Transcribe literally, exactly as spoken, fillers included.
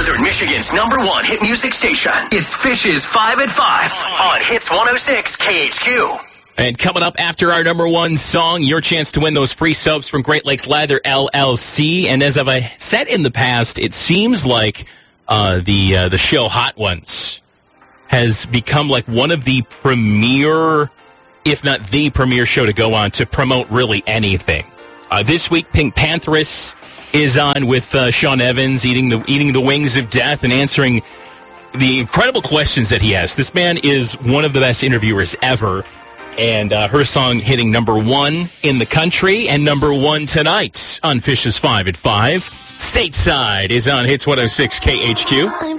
Northern Michigan's number one hit music station. It's Fish's five at five on Hits one oh six K H Q. And coming up after our number one song, your chance to win those free subs from Great Lakes Leather L L C. And as I've said in the past, it seems like uh, the uh, the show Hot Ones has become like one of the premier, if not the premier show to go on to promote really anything. Uh, this week, Pink Pantheress is on with uh, Sean Evans, eating the eating the wings of death and answering the incredible questions that he has. This man is one of the best interviewers ever. And uh, her song hitting number one in the country and number one tonight on Fish's five at five. Stateside is on Hits one oh six K H Q.